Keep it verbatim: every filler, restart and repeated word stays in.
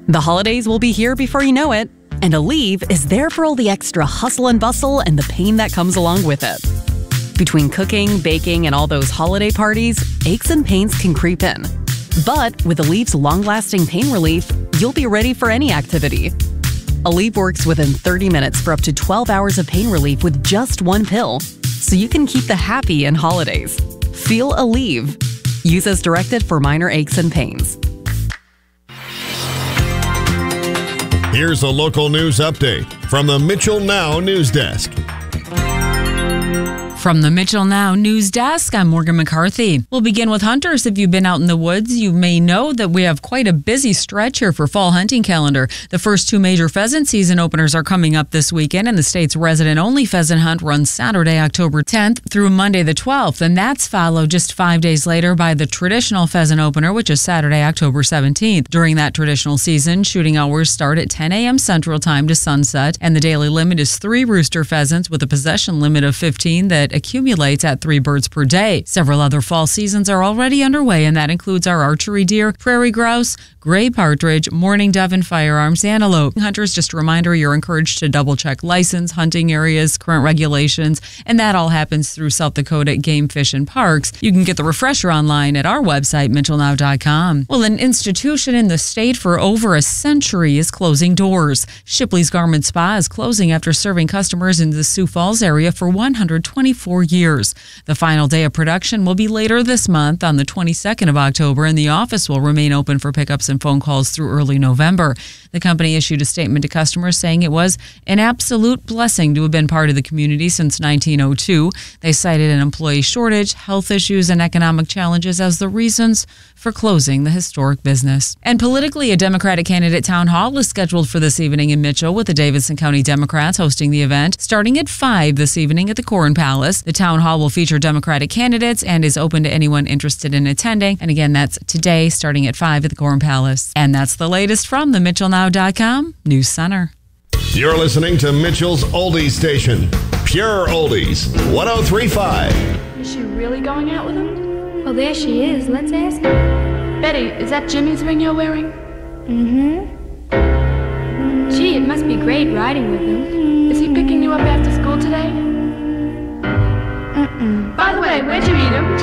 The holidays will be here before you know it, and Aleve is there for all the extra hustle and bustle and the pain that comes along with it. Between cooking, baking, and all those holiday parties, aches and pains can creep in. But with Aleve's long-lasting pain relief, you'll be ready for any activity. Aleve works within thirty minutes for up to twelve hours of pain relief with just one pill, so you can keep the happy in holidays. Feel Aleve. Use as directed for minor aches and pains. Here's a local news update from the Mitchell Now News Desk. From the Mitchell Now News Desk, I'm Morgan McCarthy. We'll begin with hunters. If you've been out in the woods, you may know that we have quite a busy stretch here for fall hunting calendar. The first two major pheasant season openers are coming up this weekend, and the state's resident-only pheasant hunt runs Saturday, October tenth through Monday the twelfth, and that's followed just five days later by the traditional pheasant opener, which is Saturday, October seventeenth. During that traditional season, shooting hours start at ten a.m. Central Time to sunset, and the daily limit is three rooster pheasants with a possession limit of fifteen that accumulates at three birds per day. Several other fall seasons are already underway, and that includes our archery deer, prairie grouse, gray partridge, mourning dove, and firearms antelope. Hunters, just a reminder, you're encouraged to double-check license, hunting areas, current regulations, and that all happens through South Dakota Game, Fish, and Parks. You can get the refresher online at our website, mitchell now dot com. Well, an institution in the state for over a century is closing doors. Shipley's Garment Spa is closing after serving customers in the Sioux Falls area for one hundred twenty-four years. The final day of production will be later this month on the twenty-second of October, and the office will remain open for pickups and phone calls through early November. The company issued a statement to customers saying it was an absolute blessing to have been part of the community since nineteen oh two. They cited an employee shortage, health issues, and economic challenges as the reasons for closing the historic business. And politically, a Democratic candidate town hall is scheduled for this evening in Mitchell, with the Davidson County Democrats hosting the event starting at five this evening at the Corn Palace. The town hall will feature Democratic candidates and is open to anyone interested in attending. And again, that's today starting at five at the Corn Palace. And that's the latest from the mitchell now dot com News Center. You're listening to Mitchell's Oldies Station, Pure Oldies, one oh three point five. Is she really going out with him? Well, there she is. Let's ask her. Betty, is that Jimmy's ring you're wearing? Mm-hmm. mm-hmm. Gee, it must be great riding with him. Is he picking you up after school today? Mm-mm. By the way, where'd you meet him?